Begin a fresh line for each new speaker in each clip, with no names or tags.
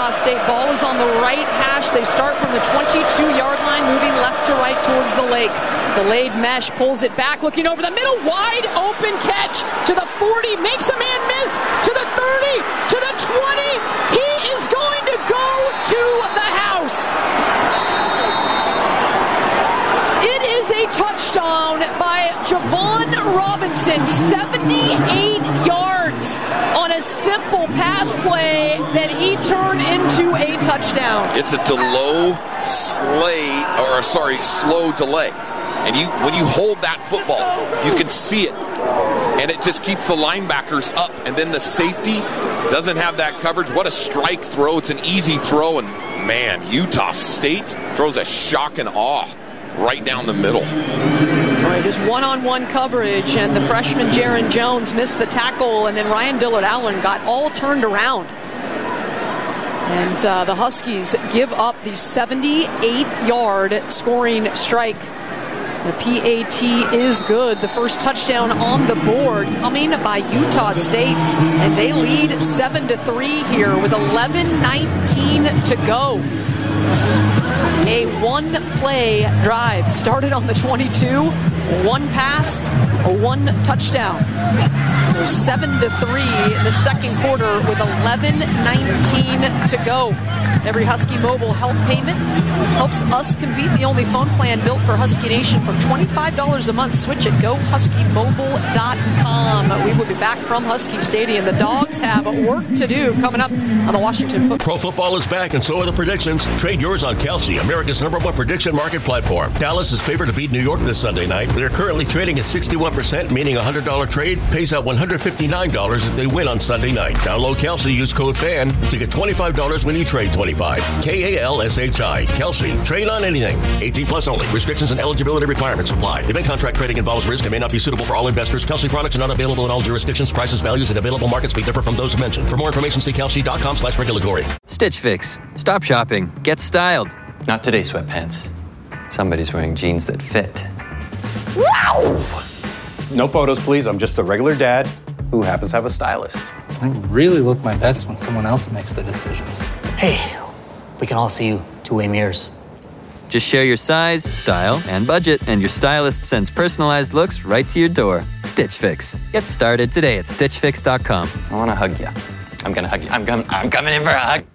Utah State. Ball is on the right hash. They start from the 22-yard line, moving left to right towards the lake. Delayed mesh pulls it back, looking over the middle. Wide open catch to the 40. Makes the man miss. To the 30. To the 20. He is going to go to the house. It is a touchdown by Javon Robinson. 78 yards on a simple pass play that he turned into a touchdown.
It's a slow delay. And when you hold that football, you can see it. And it just keeps the linebackers up. And then the safety doesn't have that coverage. What a strike throw. It's an easy throw. And, man, Utah State throws a shock and awe right down the middle.
Right, just one-on-one coverage, and the freshman Jaron Jones missed the tackle, and then Ryan Dillard-Allen got all turned around. And the Huskies give up the 78-yard scoring strike. The PAT is good. The first touchdown on the board coming by Utah State, and they lead 7-3 here with 11:19 to go. A one-play drive started on the 22, one pass, one touchdown. So 7-3 in the second quarter with 11:19 to go. Every Husky Mobile help payment helps us compete. The only phone plan built for Husky Nation for $25 a month. Switch at GoHuskyMobile.com. We will be back from Husky Stadium. The Dogs have work to do coming up on the Washington Football.
Pro football is back, and so are the predictions. Trade yours on Kelsey, America's #1 prediction market platform. Dallas is favored to beat New York this Sunday night. They're currently trading at 61%, meaning a $100 trade pays out $159 if they win on Sunday night. Download Kelsey, use code FAN to get $25 when you trade 25. KALSHI. Kelsey. Trade on anything. 18 plus only. Restrictions and eligibility requirements apply. Event contract trading involves risk and may not be suitable for all investors. Kelsey products are not available in all jurisdictions. Prices, values, and available markets may differ from those mentioned. For more information, see kelsey.com/regulatory.
Stitch Fix. Stop shopping. Get styled.
Not today, sweatpants. Somebody's wearing jeans that fit.
Wow! No photos, please. I'm just a regular dad who happens to have a stylist.
I really look my best when someone else makes the decisions.
Hey, we can all see you two-way mirrors.
Just share your size, style, and budget, and your stylist sends personalized looks right to your door. Stitch Fix. Get started today at StitchFix.com.
I want to hug you. I'm going to hug you. I'm coming in for a hug.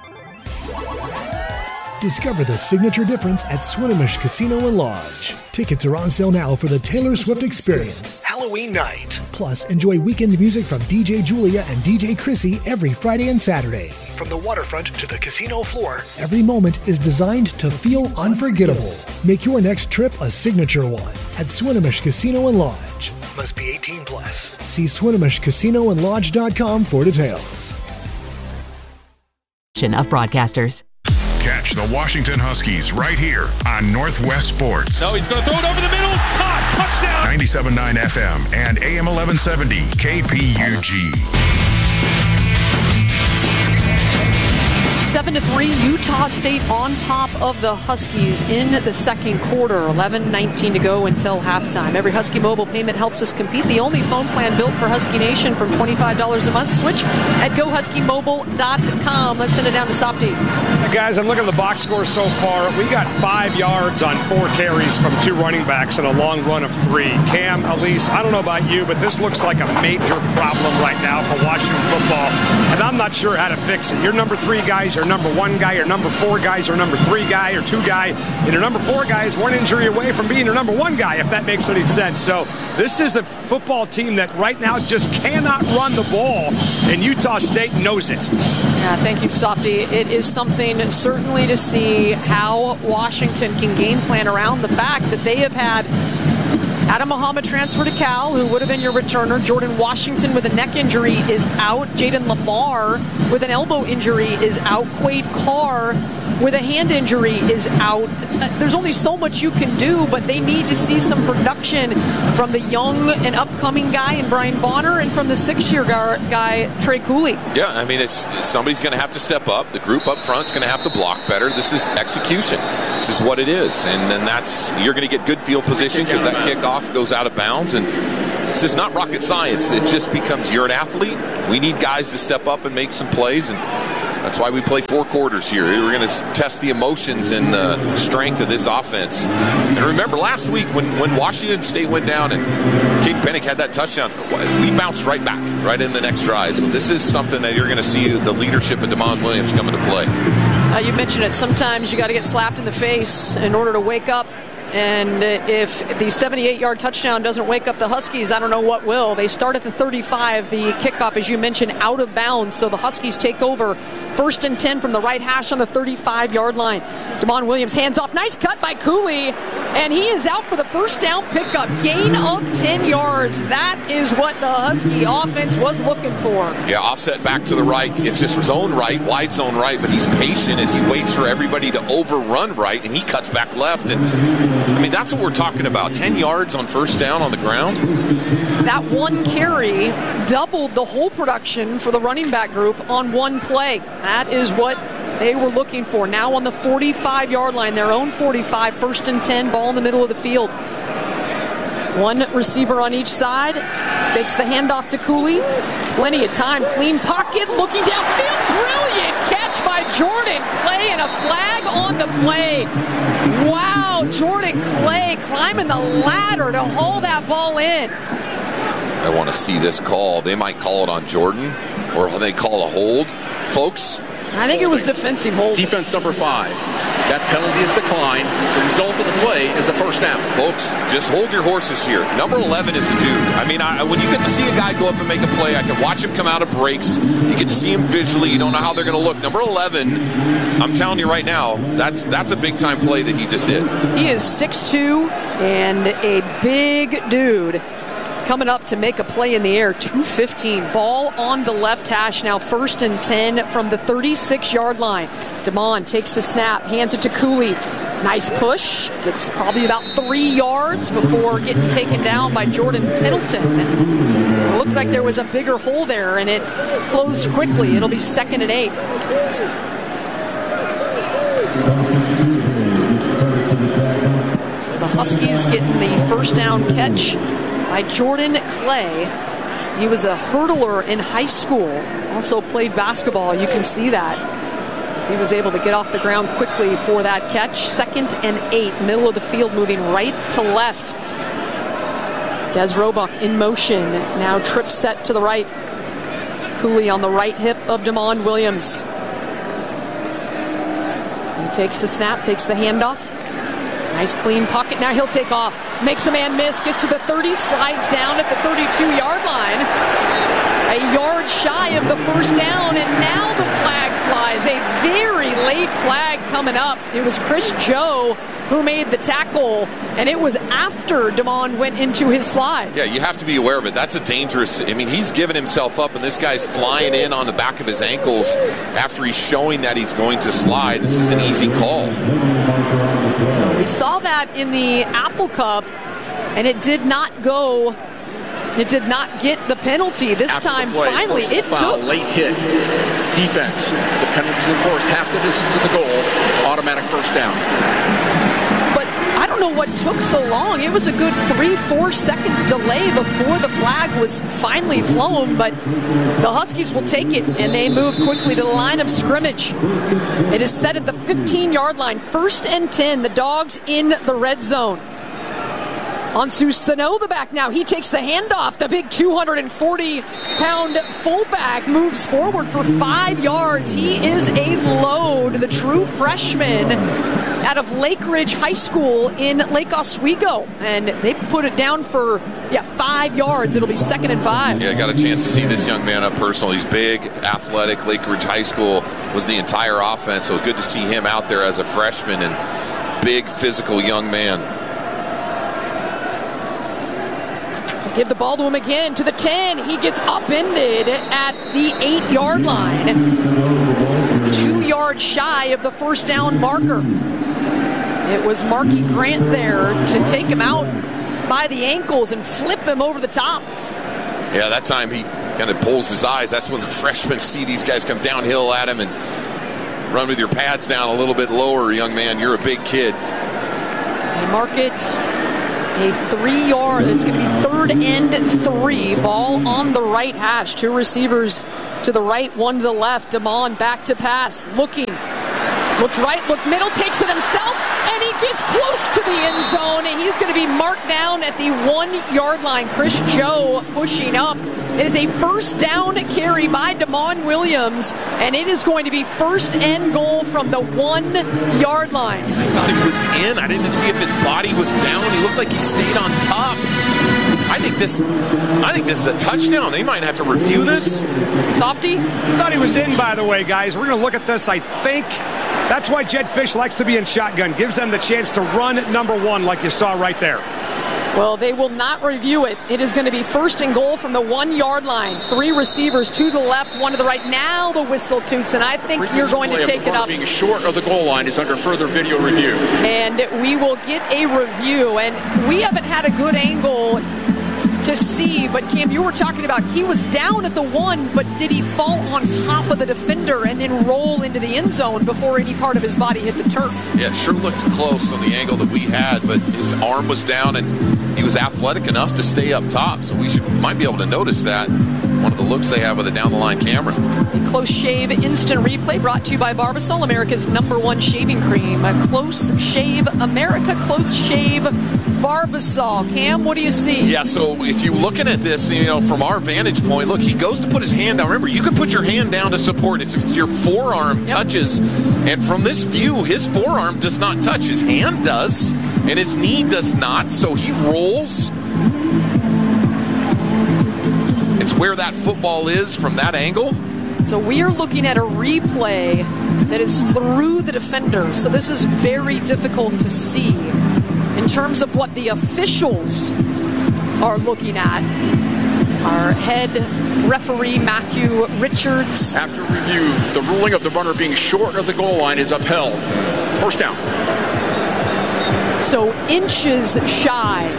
Discover the signature difference at Swinomish Casino and Lodge. Tickets are on sale now for the Taylor Swift Experience, Halloween night. Plus, enjoy weekend music from DJ Julia and DJ Chrissy every Friday and Saturday. From the waterfront to the casino floor, every moment is designed to feel unforgettable. Make your next trip a signature one at Swinomish Casino and Lodge. Must be 18 plus. See SwinomishCasinoandLodge.com for details.
Of broadcasters.
Catch the Washington Huskies right here on Northwest Sports.
No, he's going to throw it over the middle. Caught. Touchdown.
97.9 FM and AM 1170 KPUG.
7-3, Utah State on top of the Huskies in the second quarter. 11:19 to go until halftime. Every Husky Mobile payment helps us compete. The only phone plan built for Husky Nation from $25 a month. Switch at GoHuskyMobile.com. Let's send it down to Softy.
Hey guys, I'm looking at the box score so far. We got 5 yards on 4 carries from 2 running backs and a long run of 3. Cam, Elise, I don't know about you, but this looks like a major problem right now for Washington football, and I'm not sure how to fix it. Your number 3 guys, your number 1 guy, your number 4 guys, your number 3 guy, or 2 guy, and your number 4 guy is 1 injury away from being your number 1 guy, if that makes any sense. So this is a football team that right now just cannot run the ball, and Utah State knows it.
Yeah, thank you, Softy. It is something certainly to see how Washington can game plan around the fact that they have had Adam Muhammad transfer to Cal, who would have been your returner. Jordan Washington with a neck injury is out. Jaden Lamar with an elbow injury is out. Quade Carr with a hand injury is out. There's only so much you can do, but they need to see some production from the young and upcoming guy in Brian Bonner and from the 6-year guy, Trey Cooley.
Yeah, I mean, somebody's going to have to step up. The group up front is going to have to block better. This is execution. This is what it is. And then you're going to get good field position because that kickoff goes out of bounds. And this is not rocket science. It just becomes, you're an athlete. We need guys to step up and make some plays. And That's why we play 4 quarters here. We're going to test the emotions and the strength of this offense. And remember, last week when Washington State went down and Caden Pennick had that touchdown, we bounced right back, right in the next drive. So this is something that you're going to see the leadership of Demond Williams come into play.
You mentioned it. Sometimes you got to get slapped in the face in order to wake up. And if the 78-yard touchdown doesn't wake up the Huskies, I don't know what will. They start at the 35. The kickoff, as you mentioned, out of bounds. So the Huskies take over 1st and 10 from the right hash on the 35-yard line. Demond Williams hands off. Nice cut by Cooley. And he is out for the first down pickup. Gain of 10 yards. That is what the Husky offense was looking for.
Yeah, offset back to the right. It's just zone right, wide zone right, but he's patient as he waits for everybody to overrun right, and he cuts back left. And I mean, that's what we're talking about. 10 yards on first down on the ground.
That one carry doubled the whole production for the running back group on one play. That is what they were looking for. Now on the 45-yard line, their own 45, 1st and 10, ball in the middle of the field. One receiver on each side. Fakes the handoff to Cooley. Plenty of time. Clean pocket. Looking downfield. Brilliant catch by Jordan Clay and a flag on the play. Wow, Jordan Clay climbing the ladder to haul that ball in.
I want to see this call. They might call it on Jordan, or they call a hold. Folks,
I think it was defensive hold.
Defense number 5. That penalty is declined. The result of the play is a first down.
Folks, just hold your horses here. Number 11 is the dude. I mean, when you get to see a guy go up and make a play, I can watch him come out of breaks. You get to see him visually. You don't know how they're going to look. Number 11, I'm telling you right now, that's a big-time play that he just did.
He is 6'2", and a big dude. Coming up to make a play in the air. 2:15. Ball on the left hash. Now 1st and 10 from the 36-yard line. Demond takes the snap. Hands it to Cooley. Nice push. Gets probably about 3 yards before getting taken down by Jordan Pendleton. It looked like there was a bigger hole there, and it closed quickly. It'll be 2nd and 8. So the Huskies getting the first down catch by Jordan Clay. He was a hurdler in high school, also played basketball. You can see that as he was able to get off the ground quickly for that catch. 2nd and 8, middle of the field, moving right to left. Des Roebuck in motion, now trip set to the right. Cooley on the right hip of Demond Williams. He takes the snap, takes the handoff. Nice clean pocket. Now he'll take off. Makes the man miss. Gets to the 30. Slides down at the 32-yard line. A yard shy of the first down. And now the flag flies. A very late flag coming up. It was Chris Joe who made the tackle. And it was after Demond went into his slide.
Yeah, you have to be aware of it. That's a dangerous... I mean, he's given himself up, and this guy's flying in on the back of his ankles after he's showing that he's going to slide. This is an easy call.
We saw that in the Apple Cup, and it did not go. It did not get the penalty. This
After
time,
play,
finally, it took.
Late hit. Defense. The penalty is enforced half the distance to the goal. Automatic first down.
But I don't know what took so long. It was a good 3-4 seconds delay before the flag was finally flown, but the Huskies will take it, and they move quickly to the line of scrimmage. It is set at the 15-yard line. 1st and 10. The Dogs in the red zone. Ansu Sano, the back now. He takes the handoff. The big 240-pound fullback moves forward for 5 yards. He is a load. The true freshman out of Lake Ridge High School in Lake Oswego. And they put it down for, 5 yards. It'll be 2nd and 5.
Yeah, I got a chance to see this young man up personal. He's big, athletic. Lake Ridge High School was the entire offense. So it was good to see him out there as a freshman and big, physical young man.
Give the ball to him again, to the 10. He gets upended at the 8-yard line. 2 yards shy of the first down marker. It was Marky Grant there to take him out by the ankles and flip him over the top.
Yeah, that time he kind of pulls his eyes. That's when the freshmen see these guys come downhill at him and run with your pads down a little bit lower, young man. You're a big kid.
They mark it A 3-yard. It's going to be 3rd and 3. Ball on the right hash. 2 receivers to the right, 1 to the left. Damon back to pass. Looking. Looked right, looked middle, takes it himself, and he gets close to the end zone, and he's going to be marked down at the 1-yard line. Chris Joe pushing up. It is a first down carry by Damon Williams, and it is going to be 1st and goal from the 1-yard line.
I thought he was in. I didn't see if his body was down. He looked like he stayed on top. I think this is a touchdown. They might have to review this.
Softy?
Thought he was in, by the way, guys. We're going to look at this. I think that's why Jedd Fisch likes to be in shotgun. Gives them the chance to run number 1 like you saw right there.
Well, they will not review it. It is going to be 1st and goal from the 1-yard line. 3 receivers, 2 to the left, 1 to the right. Now the whistle toots, and I think you're going to take it up.
Being short of the goal line is under further video review.
And we will get a review. And we haven't had a good angle to see, but Cam, you were talking about he was down at the 1, but did he fall on top of the defender and then roll into the end zone before any part of his body hit the turf?
Yeah, it sure looked close on the angle that we had, but his arm was down and he was athletic enough to stay up top, so we might be able to notice that. One of the looks they have with a down-the-line camera.
The Close Shave Instant Replay brought to you by Barbasol, America's #1 shaving cream. A Close Shave America, Close Shave Barbasol. Cam, what do you see?
Yeah, so if you're looking at this, from our vantage point, look, he goes to put his hand down. Remember, you can put your hand down to support it. It's your forearm touches, and from this view, his forearm does not touch. His hand does, and his knee does not, so he rolls. It's where that football is from that angle.
So we are looking at a replay that is through the defender, so this is very difficult to see. In terms of what the officials are looking at, our head referee, Matthew Richards.
After review, the ruling of the runner being short of the goal line is upheld. 1st down.
So inches shy.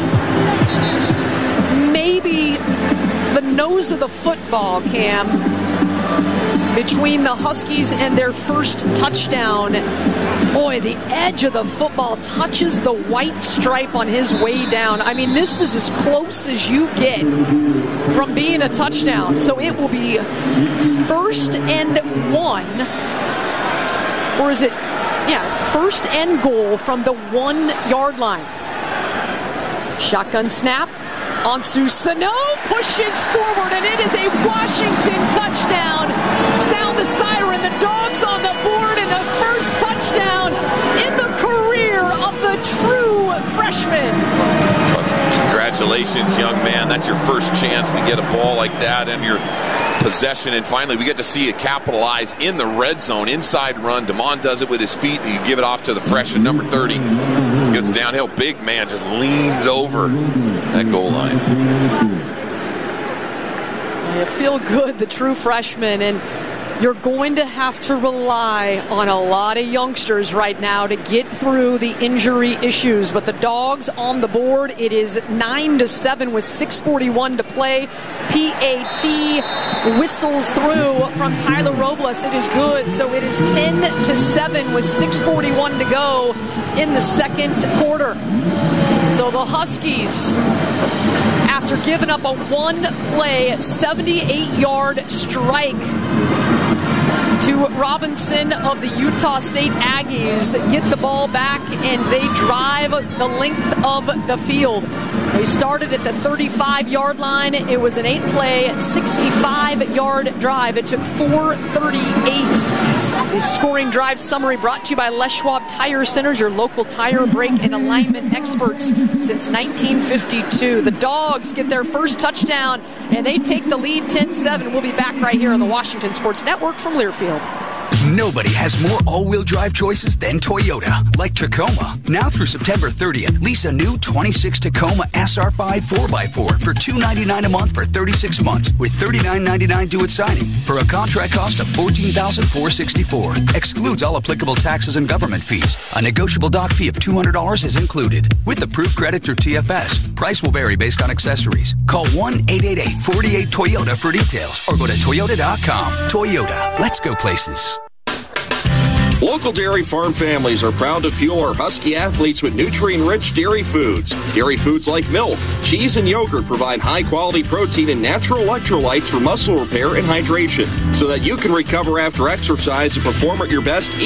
Maybe the nose of the football, Cam, between the Huskies and their first touchdown. Boy, the edge of the football touches the white stripe on his way down. I mean, this is as close as you get from being a touchdown. So it will be 1st and 1. Or is it? Yeah, 1st and goal from the 1-yard line. Shotgun snap. Ansu Sano pushes forward, and it is a Washington touchdown. Sound the siren. The Dogs on the board, and the first touchdown in the career of the true freshman.
Congratulations, young man. That's your first chance to get a ball like that in your possession, and finally we get to see it capitalize in the red zone. Inside run. Damon does it with his feet, and you give it off to the freshman, number 30. Gets downhill. Big man just leans over that goal line.
You feel good, the true freshman, and you're going to have to rely on a lot of youngsters right now to get through the injury issues. But the Dogs on the board. It is 9-7 with 6:41 to play. PAT whistles through from Tyler Robles. It is good. So it is 10-7 with 6:41 to go in the second quarter. So the Huskies, after giving up a one-play 78-yard strike to Robinson of the Utah State Aggies, get the ball back, and they drive the length of the field. They started at the 35-yard line. It was an 8-play, 65-yard drive. It took 4:38. The scoring drive summary brought to you by Les Schwab Tire Centers, your local tire, brake, and alignment experts since 1952. The Dogs get their first touchdown, and they take the lead 10-7. We'll be back right here on the Washington Sports Network from Learfield.
Nobody has more all-wheel drive choices than Toyota, like Tacoma. Now through September 30th, lease a new 26 Tacoma SR5 4x4 for $299 a month for 36 months with $39.99 due at signing for a contract cost of $14,464. Excludes all applicable taxes and government fees. A negotiable dock fee of $200 is included. With approved credit through TFS, price will vary based on accessories. Call 1-888-48-TOYOTA for details or go to Toyota.com. Toyota, let's go places.
Local dairy farm families are proud to fuel our Husky athletes with nutrient-rich dairy foods. Dairy foods like milk, cheese, and yogurt provide high-quality protein and natural electrolytes for muscle repair and hydration, so that you can recover after exercise and perform at your best